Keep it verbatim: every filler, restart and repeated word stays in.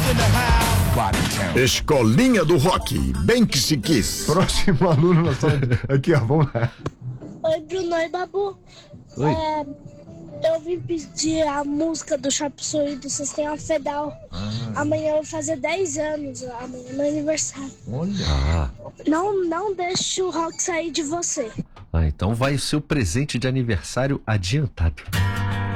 Escolinha do Rock, bem que se quis. Próximo aluno na sala. Aqui, ó, vamos lá. Oi, Bruno. Oi, Babu. Oi. É, eu vim pedir a música do Chap Suey do Sistema Federal. Ah. Amanhã eu vou fazer dez anos. Amanhã é meu aniversário. Olha. Ah. Não, não deixe o rock sair de você. Ah, então vai o seu presente de aniversário adiantado.